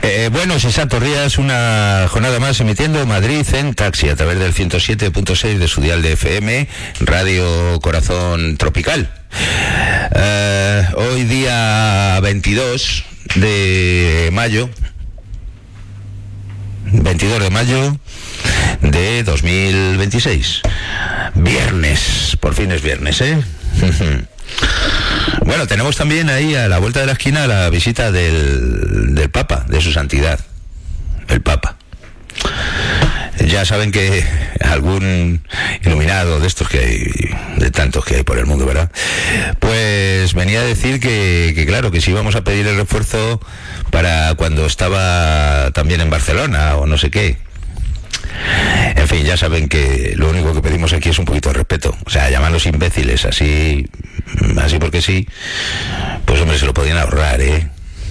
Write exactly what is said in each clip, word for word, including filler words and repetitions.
Eh, bueno, sí, Santos Días, una jornada más emitiendo Madrid en taxi a través del ciento siete punto seis de su dial de F M, Radio Corazón Tropical. Eh, hoy día veintidós de mayo, veintidós de mayo de dos mil veintiséis. Viernes, por fin es viernes, ¿eh? Bueno, tenemos también ahí a la vuelta de la esquina la visita del, del Papa, de su santidad, el Papa. Ya saben que algún iluminado de estos que hay, de tantos que hay por el mundo, ¿verdad? Pues venía a decir que, que claro, que si íbamos a pedir el refuerzo para cuando estaba también en Barcelona o no sé qué. En fin, ya saben que lo único que pedimos aquí es un poquito de respeto. O sea, llamarlos imbéciles así, así porque sí, pues hombre, se lo podían ahorrar, ¿eh?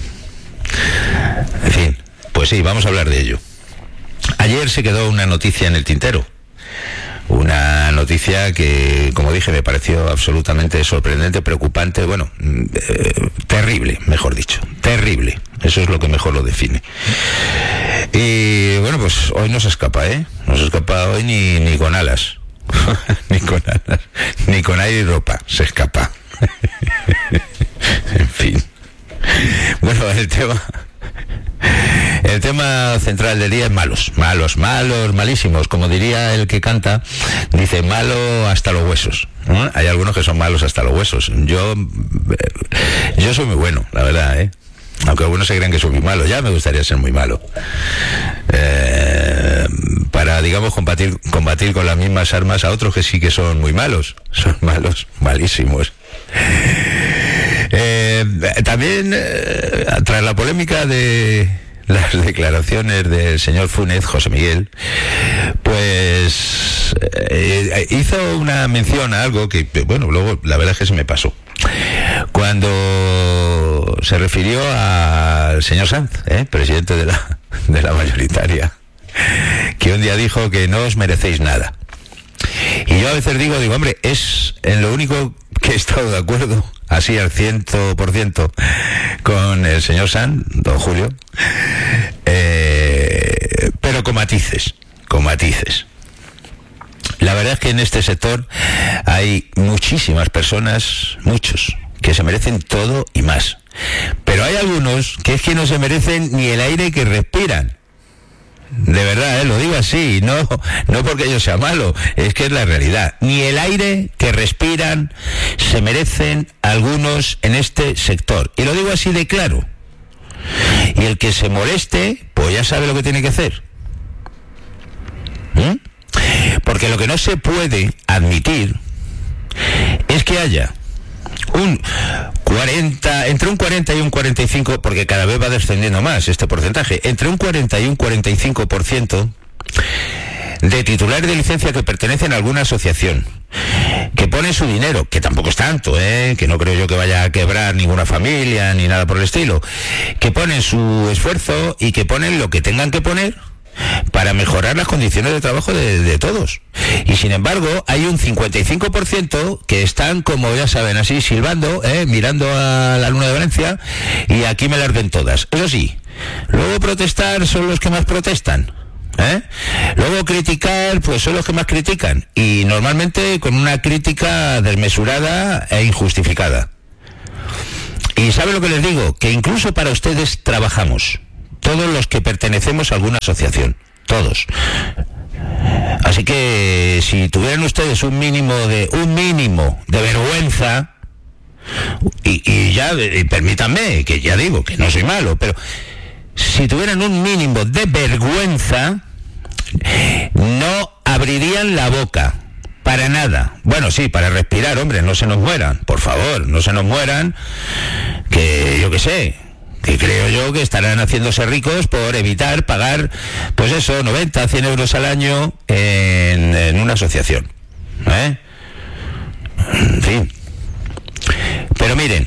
En fin, pues sí, vamos a hablar de ello. Ayer se quedó una noticia en el tintero. Una noticia que, como dije, me pareció absolutamente sorprendente, preocupante, bueno, eh, terrible, mejor dicho, terrible. Eso es lo que mejor lo define. Y bueno, pues hoy no se escapa, ¿eh? No se escapa hoy ni, ni con alas. Ni con alas, ni con aire y ropa se escapa. En fin. Bueno, el tema... El tema central del día es malos, malos, malos, malísimos. Como diría el que canta, dice malo hasta los huesos, ¿no? Hay algunos que son malos hasta los huesos. Yo, yo soy muy bueno, la verdad, ¿eh? Aunque algunos se crean que soy muy malo, ya me gustaría ser muy malo. Eh, para, digamos, combatir, combatir con las mismas armas a otros que sí que son muy malos. Son malos, malísimos. Eh, también, eh, tras la polémica de las declaraciones del señor Funes, José Miguel, pues eh, hizo una mención a algo que, bueno, luego la verdad es que se me pasó. Cuando se refirió al señor Sanz, ¿eh? presidente de la, de la mayoritaria, que un día dijo que no os merecéis nada. Y yo a veces digo, digo, hombre, es en lo único que he estado de acuerdo, así al ciento por ciento, con el señor Sanz, don Julio, eh, pero con matices, con matices. La verdad es que en este sector hay muchísimas personas, muchos, que se merecen todo y más. Pero hay algunos que es que no se merecen ni el aire que respiran. De verdad, ¿eh? Lo digo así, no, no porque yo sea malo, es que es la realidad. Ni el aire que respiran se merecen algunos en este sector. Y lo digo así de claro. Y el que se moleste, pues ya sabe lo que tiene que hacer. ¿Mm? Porque lo que no se puede admitir es que haya un cuarenta, entre un cuarenta y un cuarenta y cinco, porque cada vez va descendiendo más este porcentaje, entre un cuarenta y un cuarenta y cinco por ciento de titulares de licencia que pertenecen a alguna asociación, que ponen su dinero, que tampoco es tanto, ¿eh? Que no creo yo que vaya a quebrar ninguna familia ni nada por el estilo, que ponen su esfuerzo y que ponen lo que tengan que poner para mejorar las condiciones de trabajo de, de todos. Y sin embargo hay un cincuenta y cinco por ciento que están, como ya saben, así silbando, ¿eh? mirando a la luna de Valencia, y aquí me las den todas. Eso sí, luego protestar son los que más protestan, ¿eh? Luego criticar, pues son los que más critican, y normalmente con una crítica desmesurada e injustificada. Y ¿sabe lo que les digo? Que incluso para ustedes trabajamos, todos los que pertenecemos a alguna asociación, todos. Así que si tuvieran ustedes un mínimo de un mínimo de vergüenza, y, y ya, y permítanme, que ya digo que no soy malo, pero si tuvieran un mínimo de vergüenza, no abrirían la boca. Para nada. Bueno, sí, para respirar, hombre, no se nos mueran, por favor, no se nos mueran, que yo qué sé, que creo yo que estarán haciéndose ricos por evitar pagar, pues eso, noventa, cien euros al año en, en una asociación, ¿eh? En fin. Pero miren,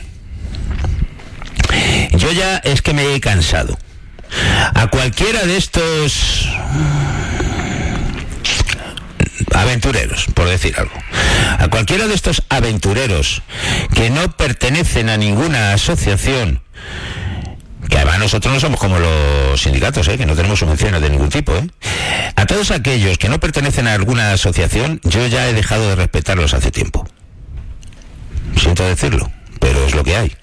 yo ya es que me he cansado. A cualquiera de estos aventureros, por decir algo, a cualquiera de estos aventureros que no pertenecen a ninguna asociación, que además además nosotros no somos como los sindicatos, ¿eh? Que no tenemos subvenciones de ningún tipo, ¿eh? A todos aquellos que no pertenecen a alguna asociación, yo ya he dejado de respetarlos hace tiempo. Siento decirlo, pero es lo que hay.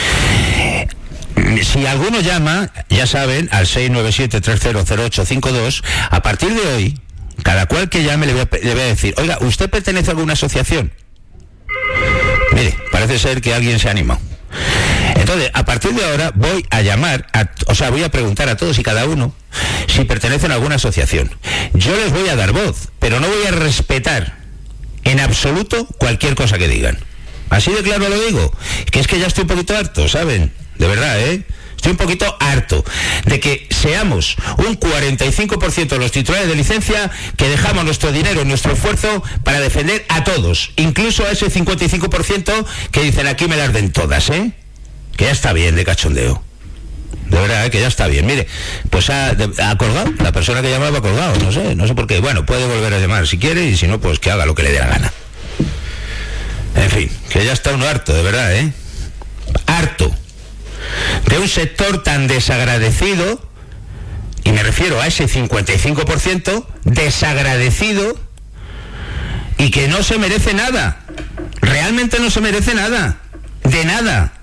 Si alguno llama, ya saben, al seis nueve siete tres cero cero ocho cinco dos, a partir de hoy, cada cual que llame le voy a, le voy a decir, oiga, ¿usted pertenece a alguna asociación? Mire, parece ser que alguien se ha animado. Entonces, a partir de ahora voy a llamar, a, o sea, voy a preguntar a todos y cada uno si pertenecen a alguna asociación. Yo les voy a dar voz, pero no voy a respetar en absoluto cualquier cosa que digan. Así de claro lo digo, que es que ya estoy un poquito harto, ¿saben? De verdad, ¿eh? Estoy un poquito harto de que seamos un cuarenta y cinco por ciento de los titulares de licencia que dejamos nuestro dinero y nuestro esfuerzo para defender a todos, incluso a ese cincuenta y cinco por ciento que dicen aquí me las den todas, ¿eh? Que ya está bien de cachondeo. De verdad, ¿eh? Que ya está bien. Mire, pues ha, ha colgado, la persona que llamaba ha colgado, no sé, no sé por qué. Bueno, puede volver a llamar si quiere y si no, pues que haga lo que le dé la gana. En fin, que ya está uno harto, de verdad, ¿eh? Harto de un sector tan desagradecido, y me refiero a ese cincuenta y cinco por ciento desagradecido y que no se merece nada, realmente no se merece nada, de nada.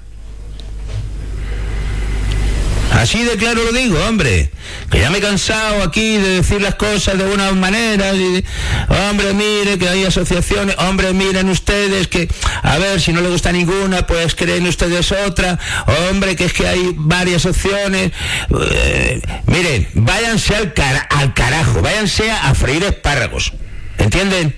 Así de claro lo digo, hombre, que ya me he cansado aquí de decir las cosas de buenas maneras y, hombre, mire que hay asociaciones, hombre, miren ustedes que, a ver, si no le gusta ninguna, pues creen ustedes otra, hombre, que es que hay varias opciones, eh, miren, váyanse al, cara, al carajo, váyanse a freír espárragos, ¿entienden?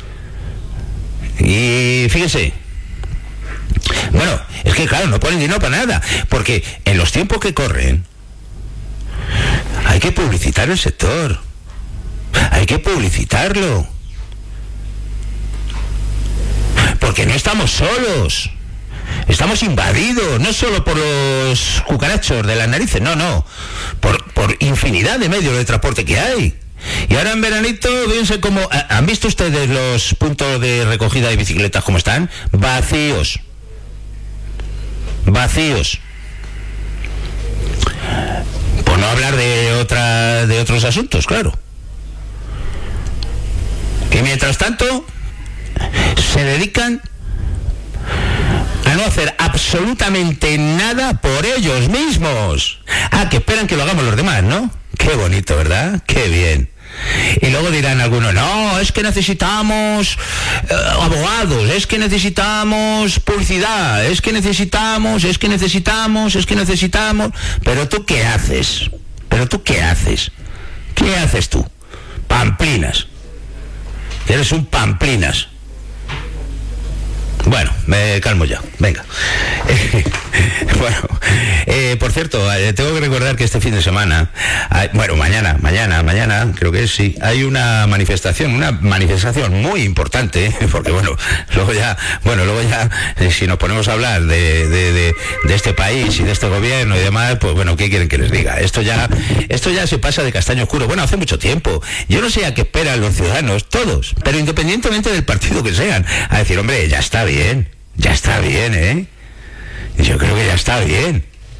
Y fíjense, bueno, es que claro, no ponen dinero para nada, porque en los tiempos que corren hay que publicitar el sector, hay que publicitarlo, porque no estamos solos, estamos invadidos, no solo por los cucarachos de las narices, no, no, por, por infinidad de medios de transporte que hay. Y ahora en veranito, fíjense cómo, ¿han visto ustedes los puntos de recogida de bicicletas cómo están? Vacíos. Vacíos. Por no hablar de otra, de otros asuntos, claro. Y mientras tanto, se dedican a no hacer absolutamente nada por ellos mismos. Ah, que esperan que lo hagamos los demás, ¿no? Qué bonito, ¿verdad? Qué bien. Y luego dirán algunos, no, es que necesitamos eh, abogados, es que necesitamos publicidad, es que necesitamos, es que necesitamos, es que necesitamos. Pero tú qué haces, pero tú qué haces, ¿qué haces tú? Pamplinas. Eres un pamplinas. Bueno, me calmo ya, venga. Bueno, eh, por cierto, eh, tengo que recordar que este fin de semana, hay, bueno, mañana, mañana, mañana, creo que es, sí, hay una manifestación, una manifestación muy importante, ¿eh? Porque bueno, luego ya, bueno, luego ya, eh, si nos ponemos a hablar de, de, de, de este país y de este gobierno y demás, pues bueno, ¿qué quieren que les diga? Esto ya, esto ya se pasa de castaño oscuro, bueno, hace mucho tiempo. Yo no sé a qué esperan los ciudadanos, todos, pero independientemente del partido que sean, a decir, hombre, ya está bien, ya está bien, ¿eh? Yo creo que ya está bien.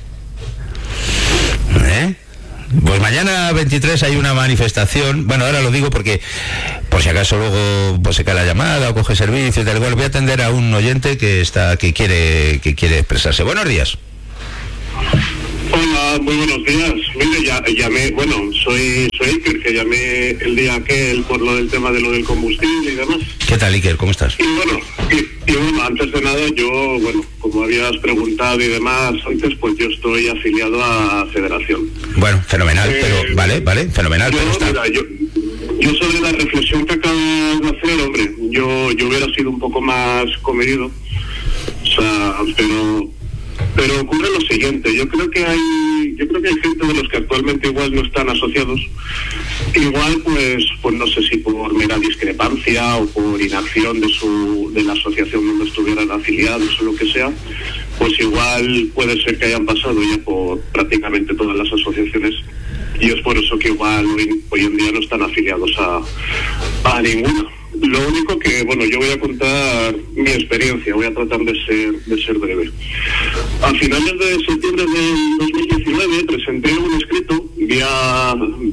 ¿Eh? Pues mañana veintitrés hay una manifestación. Bueno, ahora lo digo porque por si acaso luego pues se cae la llamada o coge servicio y tal. Bueno, voy a atender a un oyente que está que quiere que quiere expresarse. Buenos días. Hola, muy buenos días. Mire, ya llamé, bueno, soy soy Iker, que llamé el día aquel por lo del tema de lo del combustible y demás. ¿Qué tal, Iker? ¿Cómo estás? Y bueno, y, y bueno, antes de nada, yo, bueno, como habías preguntado y demás antes, pues yo estoy afiliado a Federación. Bueno, fenomenal, eh, pero, vale, vale, fenomenal. Yo, pero está... mira, yo, yo sobre la reflexión que acabo de hacer, hombre, yo, yo hubiera sido un poco más comedido, o sea, pero... Pero ocurre lo siguiente, yo creo que hay, yo creo que hay gente de los que actualmente igual no están asociados, igual pues, pues no sé si por mera discrepancia o por inacción de su, de la asociación donde estuvieran afiliados o lo que sea, pues igual puede ser que hayan pasado ya por prácticamente todas las asociaciones y es por eso que igual hoy, hoy en día no están afiliados a, a ninguna. Lo único que, bueno, yo voy a contar mi experiencia, voy a tratar de ser de ser breve. A finales de septiembre del dos mil diecinueve,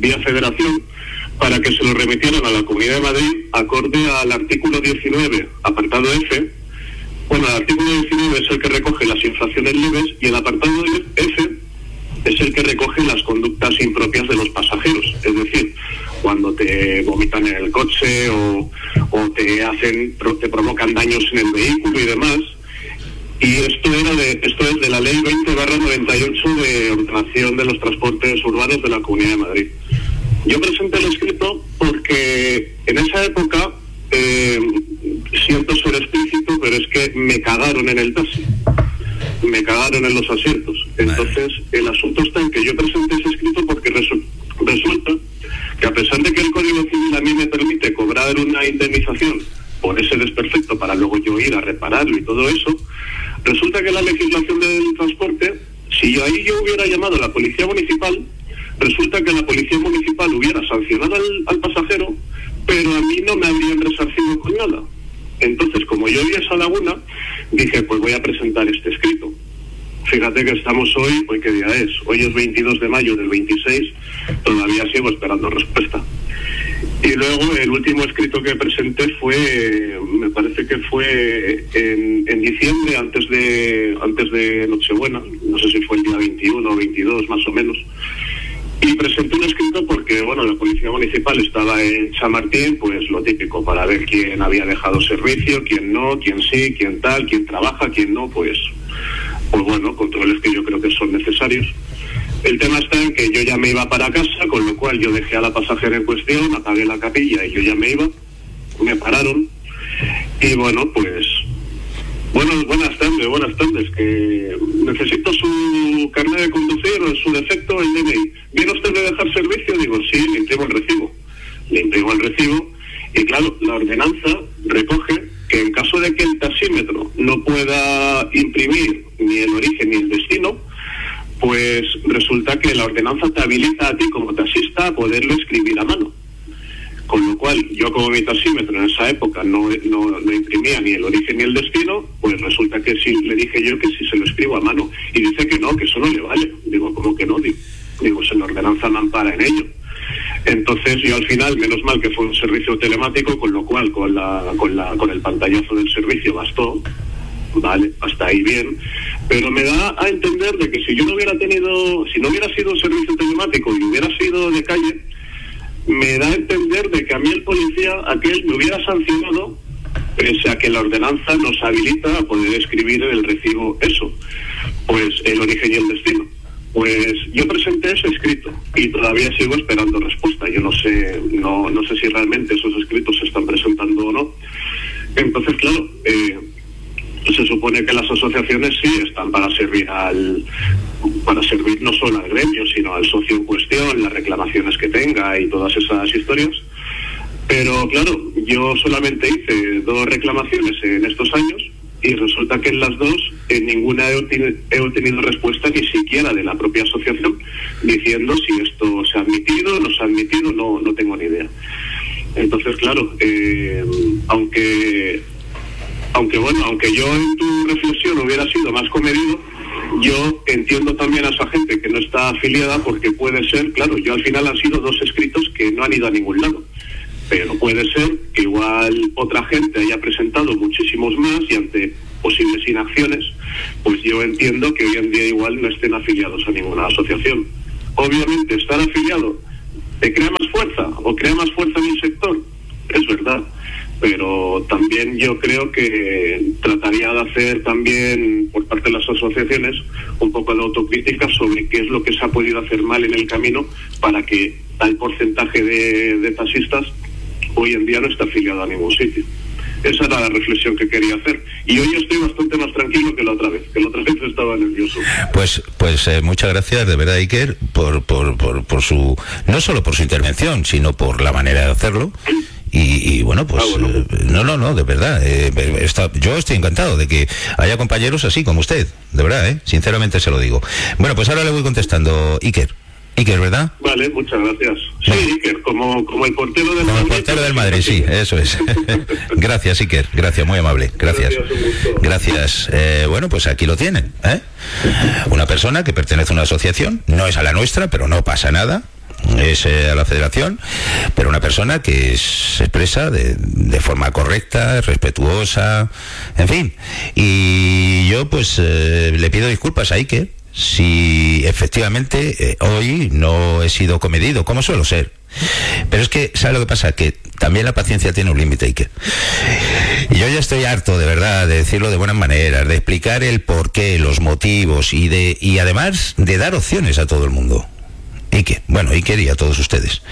vía federación para que se lo remitieran a la Comunidad de Madrid acorde al artículo diecinueve, apartado F. Bueno, el artículo diecinueve es el que recoge las infracciones leves y el apartado F es el que recoge las conductas impropias de los pasajeros. Es decir, cuando te vomitan en el coche o, o te hacen, te provocan daños en el vehículo y demás. Y esto era de, esto es de la ley veinte barra noventa y ocho de ordenación de los transportes urbanos de la Comunidad de Madrid. Yo presenté el escrito porque en esa época, eh, siento ser explícito, pero es que me cagaron en el taxi, me cagaron en los asientos. Entonces, el asunto está en que yo presenté ese escrito porque resu- resulta que a pesar de que el Código Civil a mí me permite cobrar una indemnización por ese desperfecto para luego yo ir a repararlo y todo eso, resulta que la legislación del transporte, si yo ahí yo hubiera llamado a la policía municipal, resulta que la policía municipal hubiera sancionado al, al pasajero, pero a mí no me habrían resarcido con nada. Entonces, como yo vi esa laguna, dije, pues voy a presentar este escrito. Fíjate que estamos hoy, ¿hoy qué día es? Hoy es veintidós de mayo del veintiséis, todavía sigo esperando respuesta. Y luego el último escrito que presenté fue, me parece que fue en, en diciembre, antes de antes de Nochebuena, no sé si fue el día veintiuno o veintidós más o menos. Y presenté un escrito porque, bueno, la Policía Municipal estaba en Chamartín, pues lo típico, para ver quién había dejado servicio, quién no, quién sí, quién tal, quién trabaja, quién no, pues, pues bueno, controles que yo creo que son necesarios. El tema está en que yo ya me iba para casa, con lo cual yo dejé a la pasajera en cuestión, apagué la capilla y yo ya me iba, me pararon, y bueno, pues... Bueno, buenas tardes, buenas tardes, que necesito su carnet de conducir o en su defecto el D N I. ¿Viene usted de dejar servicio? Digo, sí, le imprimo el recibo. Le imprimo el recibo y claro, la ordenanza recoge que en caso de que el taxímetro no pueda imprimir ni el origen ni el destino, pues resulta que la ordenanza te habilita a ti como taxista a poderlo escribir a mano. Con lo cual, yo como mi taxímetro en esa época no, no, no imprimía ni el origen ni el destino, pues resulta que sí, le dije yo que sí se lo escribo a mano. Y dice que no, que eso no le vale. Digo, ¿cómo que no? Digo, digo se la ordenanza me ampara en ello. Entonces yo al final, menos mal que fue un servicio telemático, con lo cual con la, con la, con el pantallazo del servicio bastó. Vale, hasta ahí bien, pero me da a entender de que si yo no hubiera tenido, si no hubiera sido un servicio telemático y hubiera sido de calle, me da a entender de que a mí el policía aquel me hubiera sancionado, pese a que la ordenanza nos habilita a poder escribir en el recibo eso, pues el origen y el destino. Pues yo presenté ese escrito y todavía sigo esperando respuesta. Yo no sé, no, no sé si realmente esos escritos se están presentando o no. Entonces, claro, eh, se supone que las asociaciones sí están para servir al para servir no solo al gremio, sino al socio en cuestión, las reclamaciones que tenga y todas esas historias. Pero claro, yo solamente hice dos reclamaciones en estos años y resulta que en las dos en ninguna he, obtenido, he obtenido respuesta ni siquiera de la propia asociación diciendo si esto se ha admitido, no se ha admitido, no, no tengo ni idea. Entonces, claro, eh, aunque aunque bueno, aunque yo en tu reflexión hubiera sido más comedido, yo entiendo también a esa gente que no está afiliada, porque puede ser, claro, yo al final han sido dos escritos que no han ido a ningún lado, pero puede ser que igual otra gente haya presentado muchísimos más y ante posibles inacciones, pues yo entiendo que hoy en día igual no estén afiliados a ninguna asociación. Obviamente estar afiliado te crea más fuerza o crea más fuerza en el sector, es verdad, pero también yo creo que trataría de hacer también por parte de las asociaciones un poco de autocrítica sobre qué es lo que se ha podido hacer mal en el camino para que tal porcentaje de, de taxistas hoy en día no está afiliado a ningún sitio. Esa era la reflexión que quería hacer. Y hoy estoy bastante más tranquilo que la otra vez, que la otra vez estaba nervioso. Pues pues eh, muchas gracias, de verdad, Iker, por, por, por, por su, no solo por su intervención, sino por la manera de hacerlo. Y, y bueno, pues, ah, bueno. Eh, no, no, no, de verdad, eh, está, yo estoy encantado de que haya compañeros así como usted, de verdad, eh, sinceramente se lo digo. Bueno, pues ahora le voy contestando, Iker. Iker, ¿verdad? Vale, muchas gracias. Sí, no. Iker, como, como el portero del como Madrid. Como el portero del Madrid, sí, eso es. Gracias, Iker, gracias, muy amable, gracias. Gracias. gracias. Eh, bueno, pues aquí lo tienen, ¿eh? Una persona que pertenece a una asociación, no es a la nuestra, pero no pasa nada. es eh, a la federación, pero una persona que se expresa de, de forma correcta, respetuosa, en fin. Y yo pues eh, le pido disculpas a Iker si efectivamente eh, hoy no he sido comedido, como suelo ser. Pero es que, ¿sabe lo que pasa? Que también la paciencia tiene un límite, Iker. Y yo ya estoy harto, de verdad, de decirlo de buenas maneras, de explicar el porqué, los motivos y de y además de dar opciones a todo el mundo. Iker, bueno, Iker y a todos ustedes.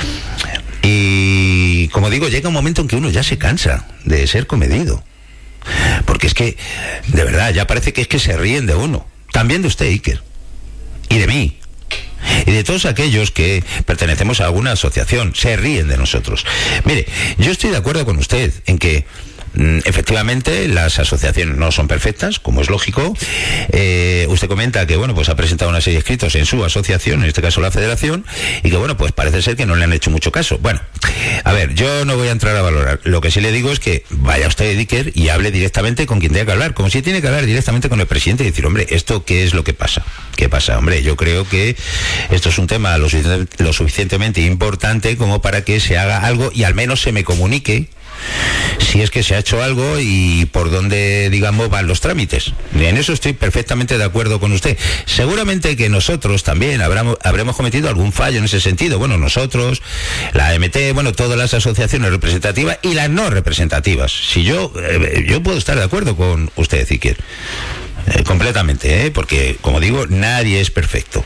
Y como digo, llega un momento en que uno ya se cansa de ser comedido. Porque es que, de verdad, ya parece que es que se ríen de uno. También de usted, Iker. Y de mí. Y de todos aquellos que pertenecemos a alguna asociación, se ríen de nosotros. Mire, yo estoy de acuerdo con usted en que mm, efectivamente las asociaciones no son perfectas, como es lógico. Eh, usted comenta que bueno, pues ha presentado una serie de escritos en su asociación, en este caso la federación, y que bueno, pues parece ser que no le han hecho mucho caso. Bueno, a ver, yo no voy a entrar a valorar. Lo que sí le digo es que vaya usted, Iker, y hable directamente con quien tenga que hablar, como si tiene que hablar directamente con el presidente y decir, hombre, ¿esto qué es lo que pasa? ¿Qué pasa? Hombre, yo creo que esto es un tema lo, sufic- lo suficientemente importante como para que se haga algo y al menos se me comunique si es que se ha hecho algo y por dónde, digamos, van los trámites. En eso estoy perfectamente de acuerdo con usted. Seguramente que nosotros también habramos, habremos cometido algún fallo en ese sentido. Bueno, nosotros, la A M T, bueno, todas las asociaciones representativas y las no representativas. Si yo, eh, yo puedo estar de acuerdo con usted, Iker. Eh, completamente, ¿eh? Porque, como digo, nadie es perfecto.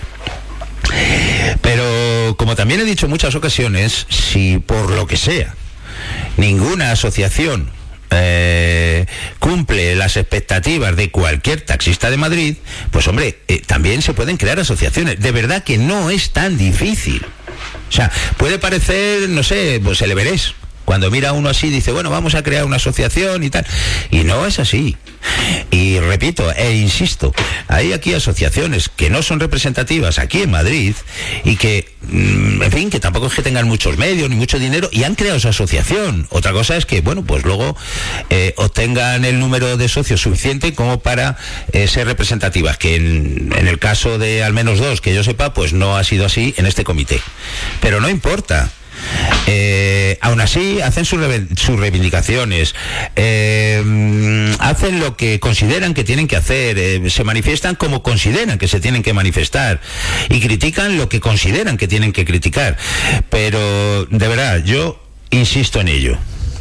Pero, como también he dicho en muchas ocasiones, si por lo que sea, ninguna asociación eh, cumple las expectativas de cualquier taxista de Madrid, pues hombre, eh, también se pueden crear asociaciones. De verdad que no es tan difícil. O sea, puede parecer, no sé, pues el Everest. Cuando mira uno así dice, bueno, vamos a crear una asociación y tal. Y no es así. Y repito, e insisto, hay aquí asociaciones que no son representativas aquí en Madrid y que, en fin, que tampoco es que tengan muchos medios ni mucho dinero y han creado esa asociación. Otra cosa es que, bueno, pues luego eh, obtengan el número de socios suficiente como para eh, ser representativas, que en, en el caso de al menos dos, que yo sepa, pues no ha sido así en este comité. Pero no importa. Eh, aún así hacen sus, sus reivindicaciones, eh, hacen lo que consideran que tienen que hacer, eh, se manifiestan como consideran que se tienen que manifestar y critican lo que consideran que tienen que criticar. Pero de verdad, yo insisto en ello,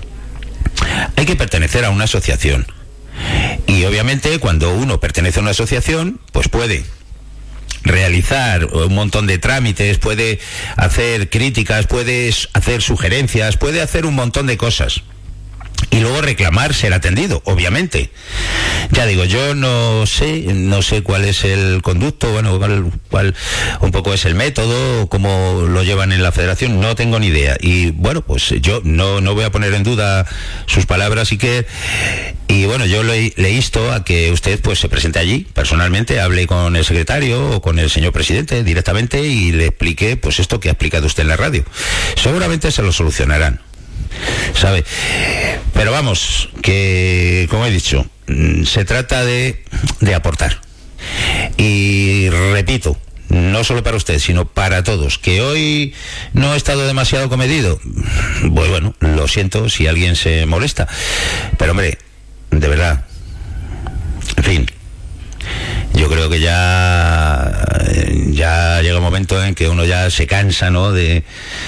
hay que pertenecer a una asociación y obviamente cuando uno pertenece a una asociación pues puede realizar un montón de trámites, puede hacer críticas, puede hacer sugerencias, puede hacer un montón de cosas y luego reclamar ser atendido, obviamente. Ya digo, yo no sé, no sé cuál es el conducto, bueno, cuál, cuál un poco es el método, cómo lo llevan en la federación, no tengo ni idea. Y bueno, pues yo no, no voy a poner en duda sus palabras y que, y bueno, yo le, le insto a que usted pues se presente allí, personalmente, hable con el secretario o con el señor presidente directamente y le explique pues esto que ha explicado usted en la radio. Seguramente se lo solucionarán, ¿sabe? Pero vamos, que como he dicho, se trata de, de aportar. Y repito, no solo para usted, sino para todos, que hoy no he estado demasiado comedido. Pues bueno, lo siento si alguien se molesta. Pero hombre, de verdad, en fin, yo creo que ya ya llega un momento en que uno ya se cansa, ¿no? De,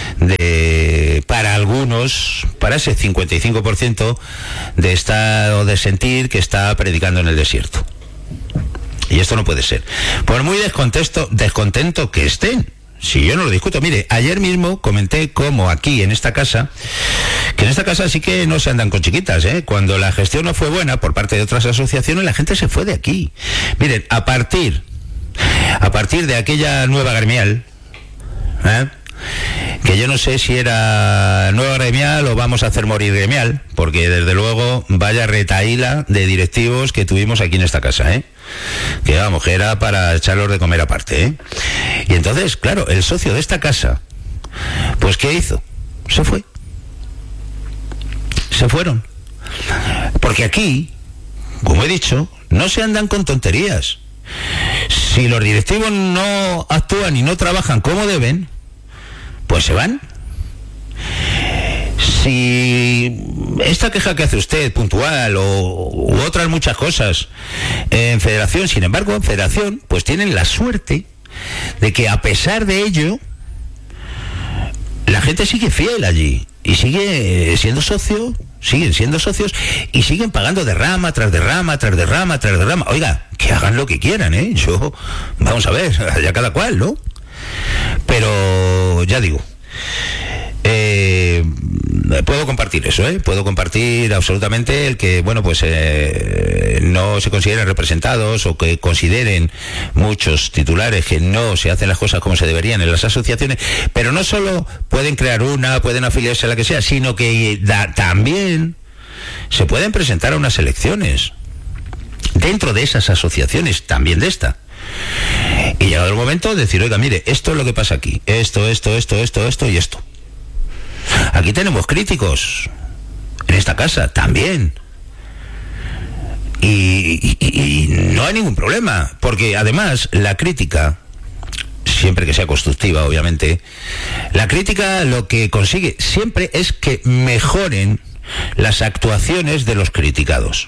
de para algunos, para ese cincuenta y cinco por ciento de estar o de sentir que está predicando en el desierto. Y esto no puede ser. Por muy descontento, descontento que estén. Si yo no lo discuto. Mire, ayer mismo comenté cómo aquí en esta casa, que en esta casa sí que no se andan con chiquitas, ¿eh? Cuando la gestión no fue buena por parte de otras asociaciones, la gente se fue de aquí. Miren, a partir, a partir de aquella nueva gremial, ¿eh? Que yo no sé si era nueva gremial o vamos a hacer morir gremial, porque desde luego vaya retaíla de directivos que tuvimos aquí en esta casa, ¿eh? Que vamos, que era para echarlos de comer aparte, ¿eh? Y entonces, claro, el socio de esta casa, pues ¿qué hizo? Se fue. Se fueron. Porque aquí, como he dicho, no se andan con tonterías. Si los directivos no actúan y no trabajan como deben, pues se van. Si esta queja que hace usted, puntual, o u otras muchas cosas, en Federación, sin embargo, en Federación, pues tienen la suerte de que a pesar de ello, la gente sigue fiel allí, y sigue siendo socio, siguen siendo socios, y siguen pagando derrama tras derrama, tras derrama, tras derrama. Oiga, que hagan lo que quieran, ¿eh? Yo, vamos a ver, allá cada cual, ¿no? Pero, ya digo, eh... puedo compartir eso, ¿eh? Puedo compartir absolutamente el que, bueno, pues eh, no se consideren representados, o que consideren muchos titulares que no se hacen las cosas como se deberían en las asociaciones, pero no solo pueden crear una, pueden afiliarse a la que sea, sino que da, también se pueden presentar a unas elecciones dentro de esas asociaciones, también de esta. Y llegado el momento de decir, oiga, mire, esto es lo que pasa aquí, esto, esto, esto, esto, esto y esto. Aquí tenemos críticos en esta casa también, y, y, y no hay ningún problema, porque además la crítica, siempre que sea constructiva, obviamente, la crítica lo que consigue siempre es que mejoren las actuaciones de los criticados.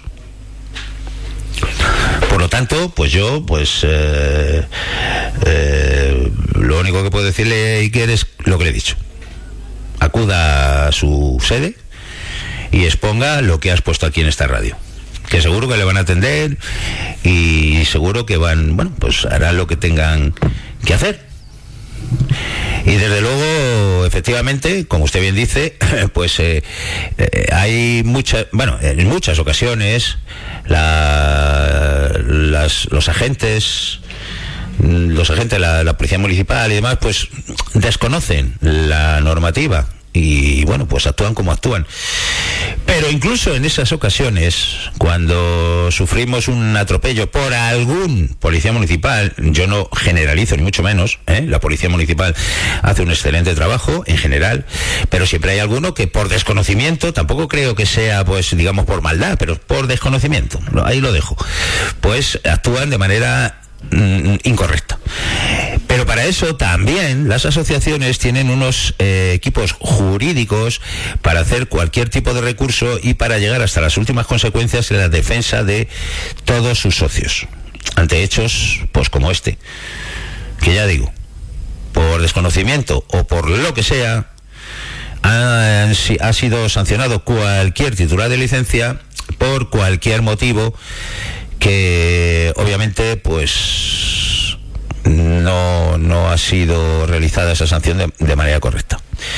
Por lo tanto, pues yo, pues eh, eh, lo único que puedo decirle a Iker es lo que le he dicho. Acuda a su sede y exponga lo que has puesto aquí en esta radio, que seguro que le van a atender, y seguro que van, bueno, pues harán lo que tengan que hacer. Y desde luego, efectivamente, como usted bien dice, pues eh, eh, hay muchas, bueno, en muchas ocasiones la, las, los agentes los agentes de la, la policía municipal y demás, pues desconocen la normativa y, bueno, pues actúan como actúan. Pero incluso en esas ocasiones, cuando sufrimos un atropello por algún policía municipal, yo no generalizo ni mucho menos, ¿eh? La policía municipal hace un excelente trabajo en general, pero siempre hay alguno que por desconocimiento, tampoco creo que sea, pues digamos, por maldad, pero por desconocimiento, ahí lo dejo, pues actúan de manera incorrecta. Pero para eso también las asociaciones tienen unos eh, equipos jurídicos para hacer cualquier tipo de recurso y para llegar hasta las últimas consecuencias en la defensa de todos sus socios ante hechos pues como este, que ya digo, por desconocimiento o por lo que sea, ha, ha sido sancionado cualquier titular de licencia por cualquier motivo que obviamente pues no, no ha sido realizada esa sanción de, de manera correcta.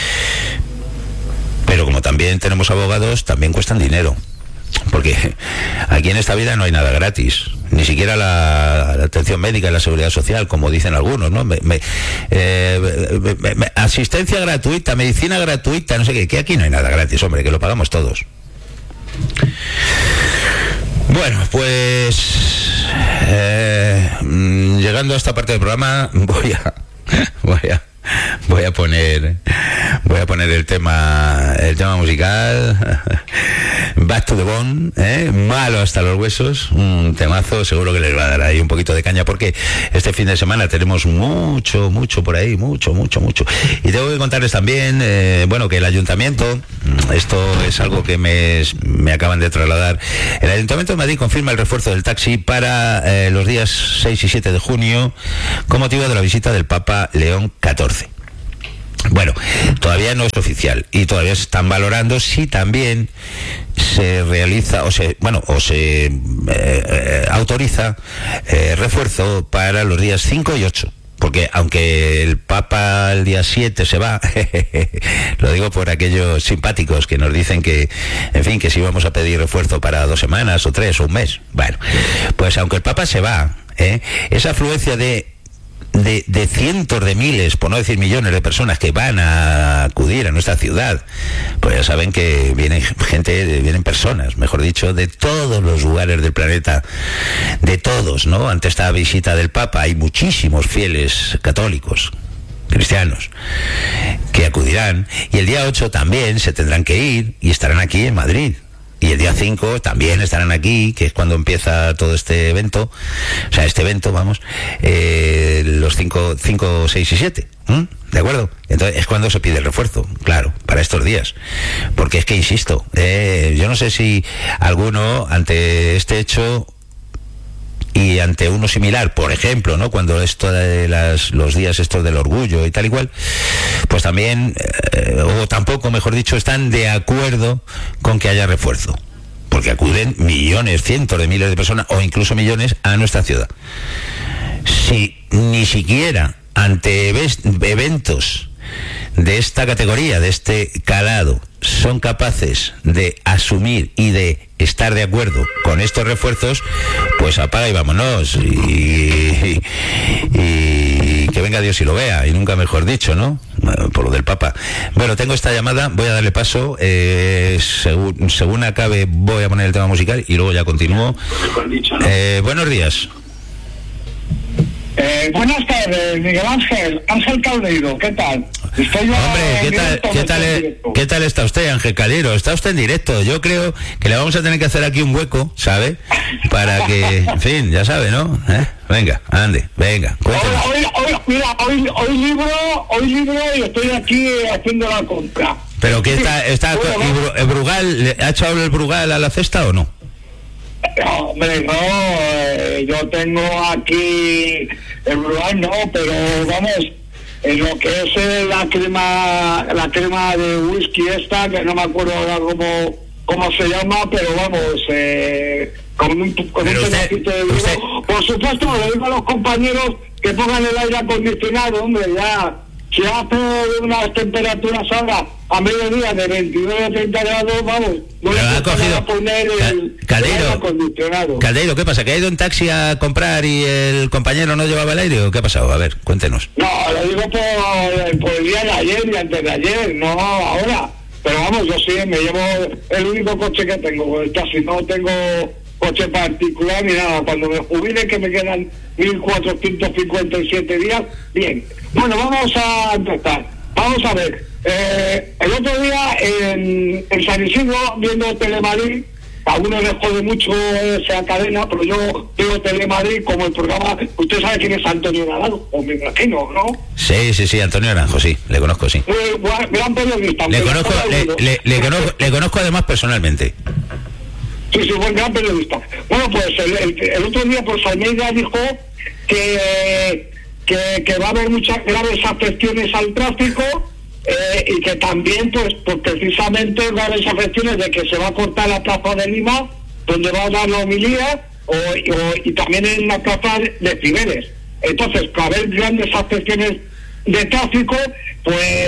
Pero como también tenemos abogados, también cuestan dinero, porque aquí en esta vida no hay nada gratis, ni siquiera la, la atención médica y la seguridad social, como dicen algunos, ¿no? Me, me, eh, me, me, asistencia gratuita, medicina gratuita, no sé qué, que aquí no hay nada gratis, hombre, que lo pagamos todos. Bueno, pues eh, llegando a esta parte del programa voy a voy a voy a poner voy a poner el tema el tema musical Back to the Bone, ¿eh? Malo hasta los huesos, un temazo, seguro que les va a dar ahí un poquito de caña, porque este fin de semana tenemos mucho, mucho por ahí, mucho, mucho, mucho. Y tengo que contarles también, eh, bueno, que el ayuntamiento, esto es algo que me, me acaban de trasladar, el Ayuntamiento de Madrid confirma el refuerzo del taxi para eh, los días seis y siete de junio con motivo de la visita del Papa León catorce. Bueno, todavía no es oficial y todavía se están valorando si también se realiza o se, bueno, o se eh, eh, autoriza eh, refuerzo para los días cinco y ocho. Porque aunque el Papa el día siete se va, lo digo por aquellos simpáticos que nos dicen que, en fin, que si vamos a pedir refuerzo para dos semanas o tres o un mes. Bueno, pues aunque el Papa se va, ¿eh? esa afluencia de De, de cientos de miles, por no decir millones de personas que van a acudir a nuestra ciudad, pues ya saben que vienen gente, vienen personas, mejor dicho, de todos los lugares del planeta, de todos, ¿no? Ante esta visita del Papa hay muchísimos fieles católicos, cristianos, que acudirán, y el día ocho también se tendrán que ir y estarán aquí en Madrid. Y el día cinco también estarán aquí, que es cuando empieza todo este evento, o sea, este evento, vamos, eh, los cinco, cinco, seis y siete, ¿eh? ¿de acuerdo? Entonces es cuando se pide el refuerzo, claro, para estos días. Porque es que, insisto, eh, yo no sé si alguno, ante este hecho y ante uno similar, por ejemplo, ¿no?, cuando esto de las, los días estos del orgullo y tal y cual, pues también, eh, o tampoco, mejor dicho, están de acuerdo con que haya refuerzo. Porque acuden millones, cientos de miles de personas, o incluso millones, a nuestra ciudad. Si ni siquiera ante eventos de esta categoría, de este calado, son capaces de asumir y de estar de acuerdo con estos refuerzos, pues apaga y vámonos, y, y, y que venga Dios y lo vea, y nunca mejor dicho, ¿no? Por lo del Papa. Bueno, tengo esta llamada, voy a darle paso, eh, según, según acabe voy a poner el tema musical y luego ya continúo. Eh, buenos días. Eh, buenas tardes, Miguel Ángel, Ángel Caldeiro, ¿qué tal? Estoy Hombre, ¿qué tal, ¿qué, tal, ¿qué tal está usted, Ángel Caldeiro? Está usted en directo. Yo creo que le vamos a tener que hacer aquí un hueco, ¿sabe? Para que, en fin, ya sabe, ¿no? ¿Eh? Venga, ande, venga, cuéntenos. Hoy, hoy, hoy, mira, hoy, hoy libro, hoy libro y estoy aquí haciendo la compra. ¿Pero qué está, está bueno, el Brugal, ¿le ha echado el Brugal a la cesta o no? No, hombre, no, eh, yo tengo aquí el Brugal, no, pero vamos, en lo que es eh, la crema, la crema de whisky esta, que no me acuerdo ahora cómo, cómo se llama, pero vamos, eh, con un, con un pedacito de vino. Usted... Por supuesto, le digo a los compañeros que pongan el aire acondicionado, hombre, ya. Si hace unas temperaturas ahora a mediodía de veintidós o treinta grados, vamos, no le ha cogido a poner el, Caldeiro, el aire acondicionado. Caldeiro, ¿qué pasa? ¿Que ha ido en taxi a comprar y el compañero no llevaba el aire o qué ha pasado? A ver, cuéntenos. No, lo digo por, por el día de ayer y antes de ayer, no ahora. Pero vamos, yo sí, me llevo el único coche que tengo, el taxi, no tengo coche particular ni nada. Cuando me jubile, que me quedan mil cuatrocientos cincuenta y siete días, bien. Bueno, vamos a empezar. Vamos a ver. Eh, el otro día en, en San Isidro, viendo Telemadrid, a algunos les jode mucho esa cadena, pero yo veo Telemadrid como el programa. Usted sabe quién es Antonio Naranjo, o me imagino, ¿no? Sí, sí, sí, Antonio Naranjo, sí, le conozco, sí. Muy buen, gran periodista. Le conozco, le, le, le, conozco, le conozco además personalmente. Sí, sí, buen gran periodista. Bueno, pues el, el, el otro día, pues Almeida dijo que, que, que va a haber muchas graves afecciones al tráfico eh, y que también, pues, pues precisamente graves afecciones de que se va a cortar la plaza de Lima, donde va a dar la homilía, o, o, y también en la plaza de Cibeles. Entonces, para haber grandes afecciones de tráfico, pues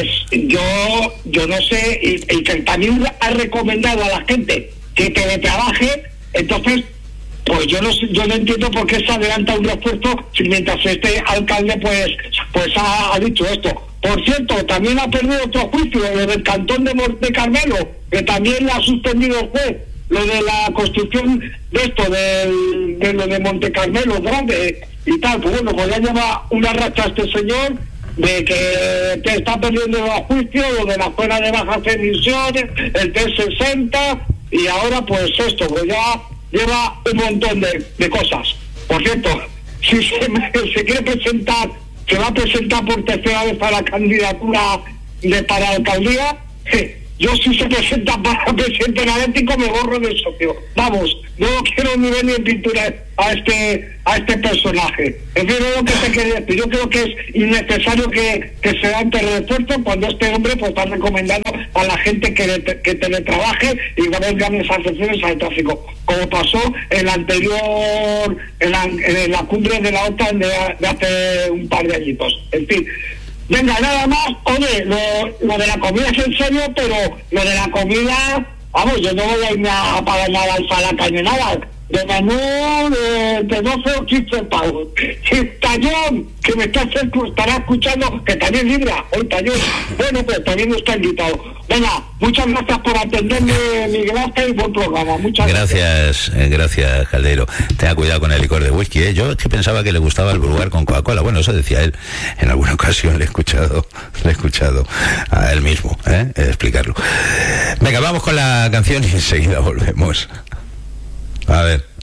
yo yo no sé, y, y que también ha recomendado a la gente que teletrabaje. Entonces, pues yo no yo no entiendo por qué se adelanta un refuerzo si mientras este alcalde pues pues ha, ha dicho esto. Por cierto, también ha perdido otro juicio, lo del Cantón de Monte Carmelo, que también le ha suspendido el juez, lo de la construcción de esto, de, de lo de Monte Carmelo grande y tal. Pues bueno, pues ya lleva una racha este señor de que te está perdiendo el juicio, lo de la zona de bajas emisiones, el T sesenta, y ahora pues esto, pues ya lleva un montón de, de cosas. Por cierto, si se, se quiere presentar, se va a presentar por tercera vez para la candidatura de para la alcaldía, eh, yo si se presenta para presidente energético me borro del socio. Vamos, no quiero ni ver ni en pintura a este a este personaje. En fin, es lo que te quería decir. Yo creo que es innecesario que, que se da ante refuerzo cuando este hombre pues está recomendando a la gente que, que teletrabaje y va a haber grandes afecciones al tráfico, como pasó en la anterior, en la, en la cumbre de la OTAN de, de hace un par de añitos. En fin. Venga, nada más. Oye, lo, lo de la comida es en serio, pero lo de la comida, vamos, yo no voy a irme a pagar nada al Falaca ni nada. De menú de, de doce o quince pavos. Y Tallón, que me está, estará escuchando, que también libra, hoy Tallón. Bueno, pues también está invitado. Venga, muchas gracias por atenderme, Miguel Ángel, y buen programa. Muchas gracias. Gracias, eh, gracias, Caldeiro. Tenga cuidado con el licor de whisky, ¿eh? Yo es que pensaba que le gustaba el Brugal con Coca-Cola. Bueno, eso decía él. En alguna ocasión le he escuchado, le he escuchado a él mismo, ¿eh? explicarlo. Venga, vamos con la canción y enseguida volvemos. A ver.